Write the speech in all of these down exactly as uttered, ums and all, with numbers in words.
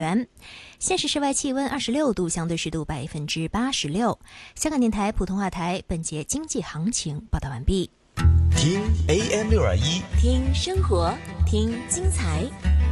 现时室外气温二十六度，相对湿度百分之八十六。香港电台普通话台本节经济行情报道完毕。 听 A M 六二一， 听生活，听精彩。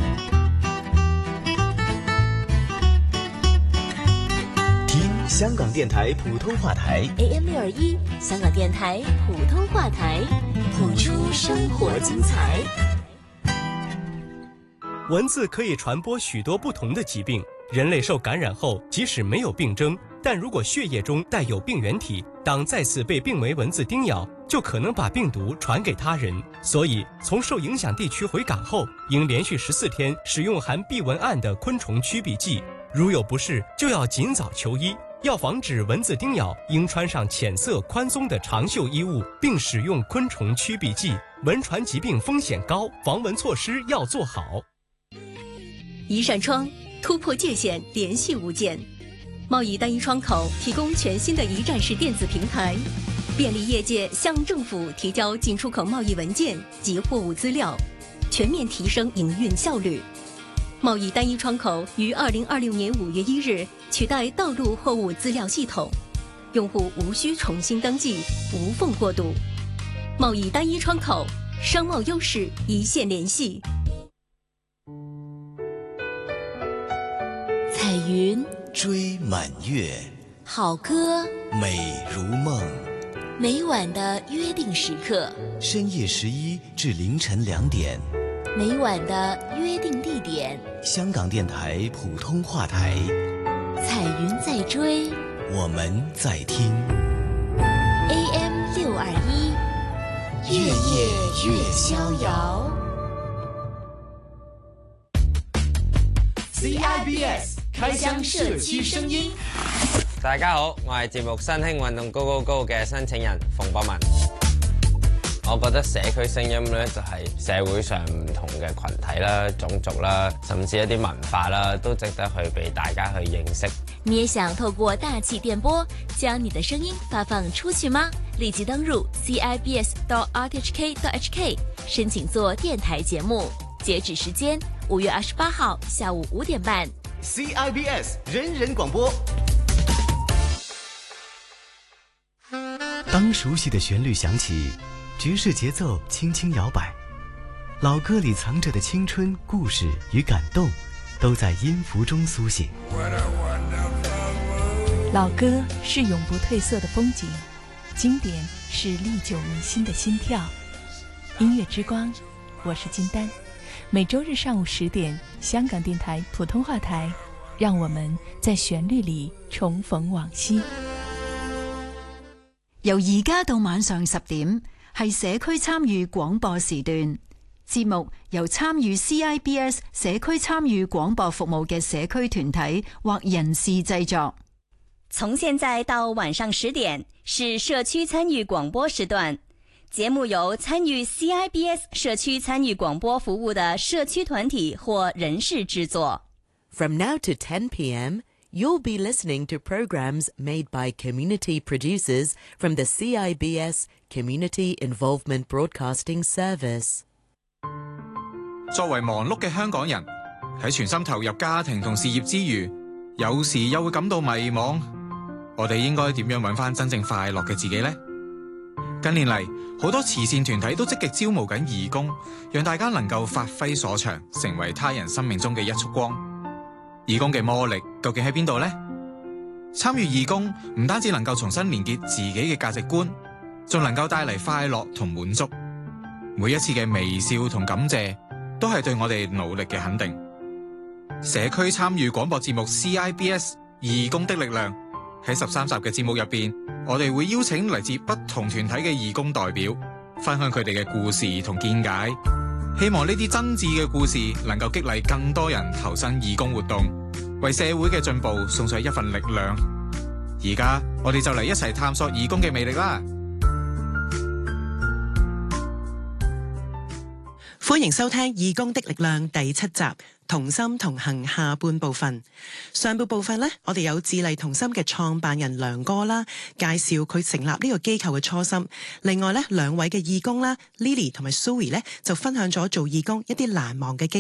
听香港电台普通话台 A M 六二一，香港电台普通话台，谱出生活精彩。 蚊子可以传播许多不同的疾病，人类受感染后，即使没有病征，但如果血液中带有病原体，当再次被病媒蚊子叮咬，就可能把病毒传给他人。所以，从受影响地区回港后，应连续十四天使用含避蚊胺的昆虫驱避剂。如有不适，就要尽早求医。要防止蚊子叮咬，应穿上浅色宽松的长袖衣物，并使用昆虫驱避剂。蚊传疾病风险高，防蚊措施要做好。 一扇窗突破界限，联系无间。贸易单一窗口提供全新的一站式电子平台，便利业界向政府提交进出口贸易文件及货物资料，全面提升营运效率。贸易单一窗口于二零二六年五月一日取代道路货物资料系统，用户无需重新登记，无缝过渡。贸易单一窗口，商贸优势一线联系。 彩云追满月， 好歌美如梦， 每晚的约定时刻， 深夜十一至凌晨两点， 每晚的约定地点， 香港电台普通话台， 彩云在追， 我们在听 A M 六二一，月夜月逍遥。 C I B S 開箱社區聲音。 大家好，我係節目新興運動高高高嘅申請人馮博文。我覺得社區聲音咧就係社會上唔同嘅群體啦、種族啦，甚至一啲文化啦，都值得去俾大家去認識。 你也想透過大氣電波將你的聲音發放出去嗎？立即登入 c i b s dot r t h k dot h k 申請做電台節目，截止時間五月二十八號下午五點半。 C I B S 人人廣播。 當熟悉的旋律響起，爵士節奏輕輕搖擺，老歌裡藏着的青春故事與感動都在音符中甦醒。 老歌是永不褪色的風景，經典是歷久彌新的心跳。音樂之光，我是金丹。每周日上午十點，香港電台普通話台，讓我們在旋律裡重逢往昔。 由而家到晚上十點，係社區參與廣播時段。節目由參與 C I B S 社區參與廣播服務嘅社區團體或人士製作。 從現在到晚上十點是社區參與廣播時段。節目由參與 C I B S 社區參與廣播服務的社區團體或人士製作。 From now to ten p.m., you'll be listening to programs made by community producers from the C I B S Community Involvement Broadcasting Service. 作為忙碌嘅香港人，喺全心投入家庭同事業之餘，有時又會感到迷茫。我哋應該點樣揾返真正快樂嘅自己呢？近年嚟，好多慈善團體都積極招募緊義工，讓大家能夠發揮所長，成為他人生命中嘅一束光。義工嘅魔力究竟喺邊度呢？參與義工唔單止能夠重新連結自己嘅價值觀，仲能夠帶嚟快樂同滿足。每一次嘅微笑同感謝，都係對我哋努力嘅肯定。社區參與廣播節目 C I B S 義工的力量，喺十三集嘅節目入邊，我哋會邀請嚟自不同團體嘅義工代表，分享佢哋嘅故事同見解。希望呢啲真摯嘅故事能夠激勵更多人投身義工活動，為社會嘅進步送上一份力量。而家我哋就嚟一齊探索義工嘅魅力啦！ 歡迎收聽《義工的力量》第七集，同心同行下半部分。上半部分呢，我哋有智勵同心嘅創辦人梁哥啦，介紹佢成立呢個機構嘅初心。另外呢，兩位嘅義工啦 ，Lily 同埋 Zoe 呢，就分享咗做義工一啲難忘嘅經歷。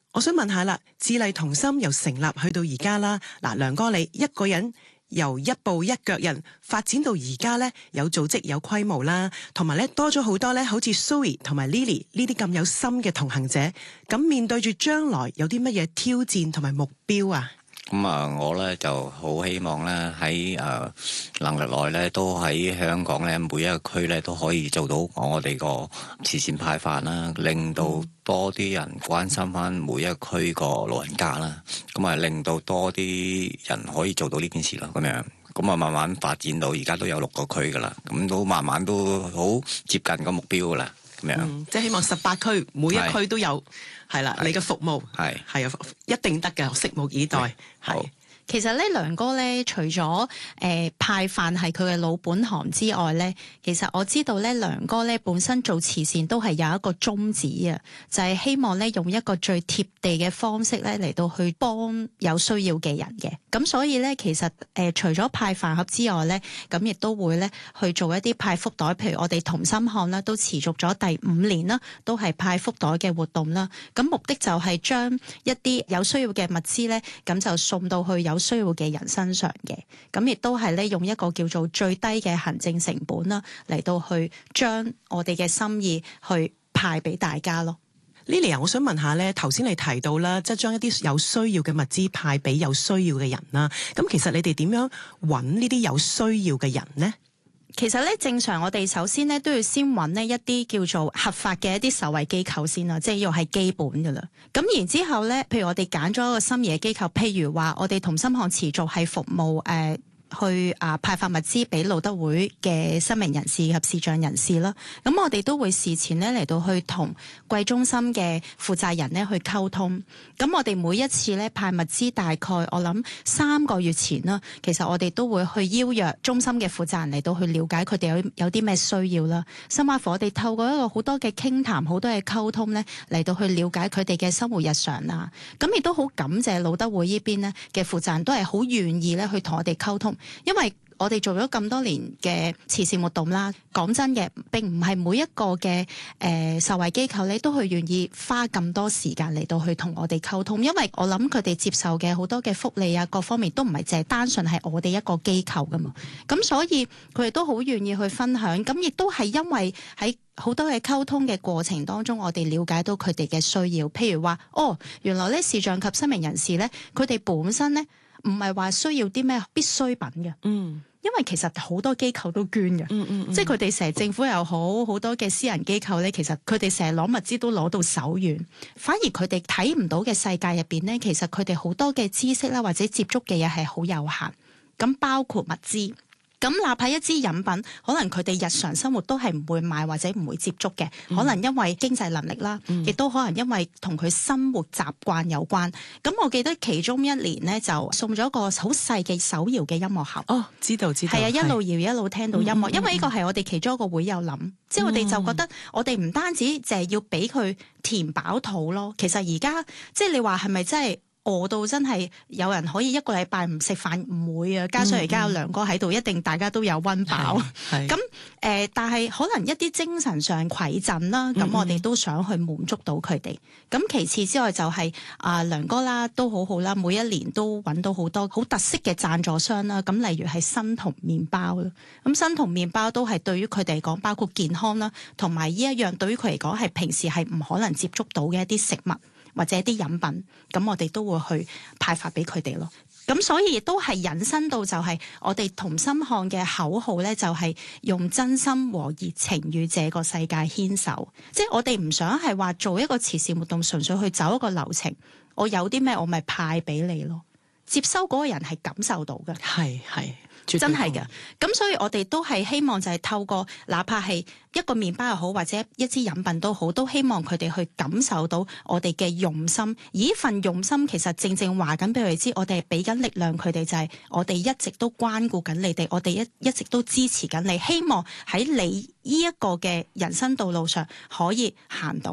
我想問下啦，智麗同心由成立去到而家啦，嗱，梁哥你一個人由一步一腳印發展到而家咧，有組織有規模啦，同埋咧多咗好多咧，好似 Zoe 同埋 Lily 呢啲咁有心嘅同行者，咁面對住將來有啲乜嘢挑戰同埋目標啊？ 咁啊，我咧就好希望咧喺誒能力內咧，都喺香港咧每一個區咧都可以做到我哋個慈善派飯啦，令到多啲人關心翻每一個區個老人家啦，咁啊令到多啲人可以做到呢件事咯，咁樣咁啊慢慢發展到而家都有六個區噶啦，咁都慢慢都好接近個目標噶啦，咁樣、嗯、 即係希望十八區每一區都有。係啦，你嘅服務係係啊，一定得嘅，拭目以待。係， 其實咧，梁哥咧，除咗誒、呃、派飯係佢嘅老本行之外咧，其實我知道咧，梁哥咧本身做慈善都係有一個宗旨啊，就係、是、希望咧用一個最貼地嘅方式咧嚟到去幫有需要嘅人嘅。咁所以咧，其實誒、呃、除咗派飯盒之外咧，咁亦都會咧去做一啲派福袋，譬如我哋同心漢啦，都持續咗第五年啦，都係派福袋嘅活動啦。咁目的就係將一啲有需要嘅物資咧，咁就送到去有需要嘅人身上嘅。咁亦都係咧用一個叫做最低嘅行政成本啦，嚟到去將我哋嘅心意去派俾大家咯。 Lily 啊，我想問下咧，頭先你提到啦，即係將一啲有需要嘅物資派俾有需要嘅人啦。咁其實你哋點樣揾呢啲有需要嘅人呢？ 其實咧，正常我哋首先咧都要先揾呢一啲叫做合法嘅一啲受惠機構先啦，即係要係基本噶啦。咁然之後咧，譬如我哋揀咗一個心儀嘅機構，譬如話我哋同心漢持續係服務誒。呃去啊派發物資俾路德會嘅失明人士及視障人士啦，咁我哋都會事前咧嚟到去同貴中心嘅負責人咧去溝通。咁我哋每一次咧派物資，大概我諗三個月前啦，其實我哋都會去邀約中心嘅負責人嚟到去了解佢哋有有啲咩需要啦。甚至乎我哋透過一個好多嘅傾談，好多嘅溝通咧嚟到去了解佢哋嘅生活日常啊。咁亦都好感謝路德會呢邊咧嘅負責人都係好願意咧去同我哋溝通。因為我哋做咗咁多年嘅慈善活動啦，講真嘅，並唔係每一個嘅誒、呃、受惠機構咧都去願意花咁多時間嚟到去同我哋溝通，因為我諗佢哋接受嘅好多嘅福利啊，各方面都唔係淨係單純係我哋一個機構噶嘛，咁所以佢哋都好願意去分享，咁亦都係因為喺好多嘅溝通嘅過程當中，我哋了解到佢哋嘅需要，譬如話，哦，原來咧視障及失明人士咧，佢哋本身咧唔係話需要啲咩必需品嘅，嗯。因為其實好多機構都捐嘅，嗯嗯嗯，即係佢哋成日政府又好，好多嘅私人機構咧，其實佢哋成日攞物資都攞到手軟，反而佢哋睇唔到嘅世界入邊咧，其實佢哋好多嘅知識啦，或者接觸嘅嘢係好有限，咁包括物資。咁哪怕一支飲品，可能佢哋日常生活都係唔會買或者唔會接觸嘅，嗯、可能因為經濟能力啦，亦、嗯、都可能因為同佢生活習慣有關。咁我記得其中一年咧，就送咗個好細嘅手搖嘅音樂盒。 哦，知道知道。係啊， 一路搖一路聽到音樂， 嗯、 因為呢個係我哋其中一個會友諗，嗯、即係我哋就覺得我哋唔單止淨係要俾佢填飽肚咯，其實而家即係你話係咪真係？餓到真係有人可以一個禮拜唔食飯，唔會啊！加上而家有梁哥喺度，一定大家都有溫飽。咁誒、呃，但係可能一啲精神上饋贈啦，咁我哋都想去滿足到佢哋。咁其次之外就係、是、啊、呃、梁哥啦，都好好啦，每一年都揾到好多好特色嘅贊助商啦。咁例如係新同麵包啦，咁新同麵包都係對於佢哋嚟講，包括健康啦，同埋呢一樣對於佢嚟講係平時係唔可能接觸到嘅一啲食物。或者啲飲品，咁我哋都會去派發俾佢哋咯。咁所以亦都係引申到就係我哋同心漢嘅口號咧，就係用真心和熱情與這個世界牽手。即係我哋唔想係話做一個慈善活動，純粹去走一個流程。我有啲咩我咪派俾你咯。接收嗰個人係感受到嘅，係係。真係嘅，咁所以我哋都係希望就係透過，哪怕係一個麵包又好，或者一支飲品都好，都希望佢哋去感受到我哋嘅用心。而呢份用心其實正正話緊俾佢哋知，我哋係俾緊力量佢哋，就係我哋一直都關顧緊你哋，我哋一一直都支持緊你，希望喺你呢一個嘅人生道路上可以行到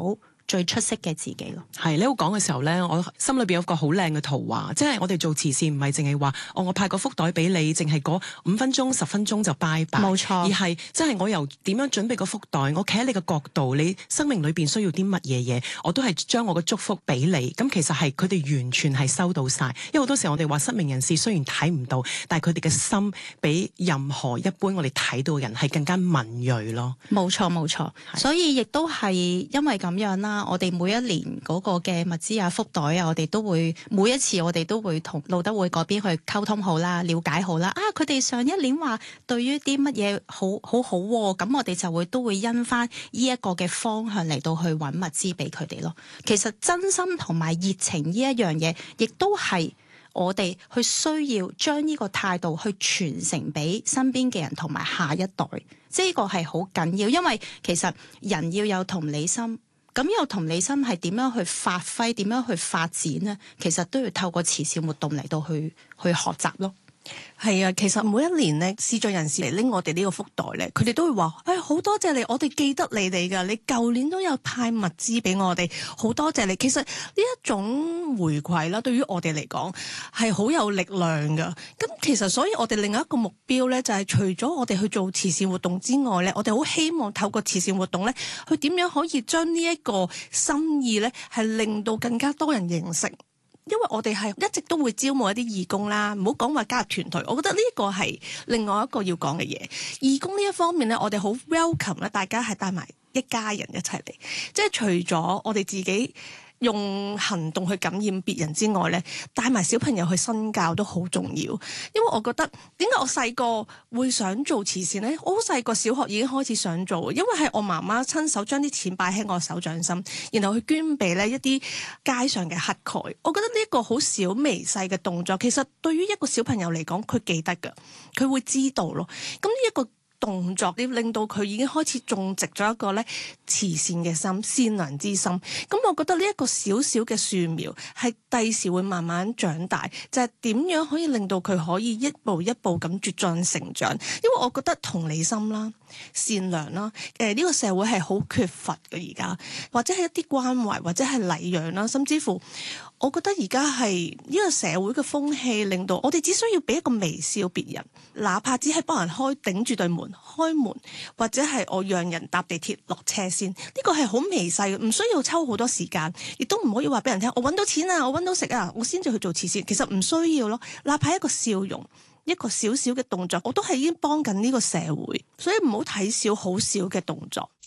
最出色嘅自己咯。 係你喺度講嘅時候咧，我心裏邊有個好靚嘅圖畫，即係我哋做慈善唔係淨係話哦，我派個福袋俾你，淨係嗰五分鐘十分鐘就拜拜， 冇錯， 而係即係我由點樣準備個福袋，我企喺你嘅角度，你生命裏邊需要啲乜嘢嘢，我都係將我嘅祝福俾你。咁其實係佢哋完全係收到晒，因為好多時候我哋話失明人士雖然睇唔到，但係佢哋嘅心比任何一般我哋睇到嘅人係更加敏銳咯。 冇錯冇錯，所以亦都係因為咁樣啦，我哋每一年嗰個嘅物資啊、福袋啊，我哋都會每一次我哋都會同路德會嗰邊去溝通好啦、了解好啦。啊，佢哋上一年話對於啲乜嘢好好好喎，咁我哋就會都會因翻呢一個嘅方向嚟到去揾物資俾佢哋咯。其實真心同埋熱情呢一樣嘢，亦都係我哋去需要將呢個態度去傳承俾身邊嘅人同埋下一代，即係呢個係好緊要。因為其實人要有同理心，咁有同理心係點樣去發揮、點樣去發展呢？其實都要透過慈善活動嚟到去去學習咯。 係啊，其實每一年咧，視障人士嚟拎我哋呢個福袋咧，佢哋都會話：誒、哎，好多謝你，我哋記得你哋噶，你舊年都有派物資俾我哋，好多謝你。其實呢一種回饋啦，對於我哋嚟講係好有力量噶。咁其實所以我哋另外一個目標咧，就係、是、除咗我哋去做慈善活動之外咧，我哋好希望透過慈善活動咧，去點樣可以將呢一個心意咧，係令到更加多人認識。因為我哋係一直都會招募一啲義工啦，唔好講話加入團隊，我覺得呢個係另外一個要講嘅嘢。義工呢一方面咧，我哋好 welcome 咧，大家係帶埋一家人一齊嚟，即係除咗我哋自己用行動去感染別人之外咧，帶埋小朋友去身教都好重要。因為我覺得點解我細個會想做慈善咧？我好細個小學已經開始想做，因為係我媽媽親手將啲錢擺喺我手掌心，然後去捐俾咧一啲街上嘅乞丐。我覺得呢一個好小微細嘅動作，其實對於一個小朋友嚟講，佢記得㗎，佢會知道咯。咁呢一個動作，你令到佢已經開始種植咗一個咧慈善嘅心、善良之心。咁我覺得呢一個小小嘅樹苗，係第時會慢慢長大，就係點樣可以令到佢可以一步一步咁茁壯成長。因為我覺得同理心啦、善良啦，誒呢個社會係好缺乏嘅而家，或者係一啲關懷，或者係禮讓啦，甚至乎。我覺得而家係呢個社會嘅風氣，令到我哋只需要俾一個微笑別人，哪怕只係幫人開頂住對門開門，或者係我讓人搭地鐵落車先，呢個係好微細嘅，唔需要抽好多時間，亦都唔可以話俾人聽我揾到錢啊，我揾到食啊，我先至去做慈善。其實唔需要咯，哪怕一個笑容，一個小小嘅動作，我都係已經幫緊呢個社會，所以唔好睇小好少嘅動作。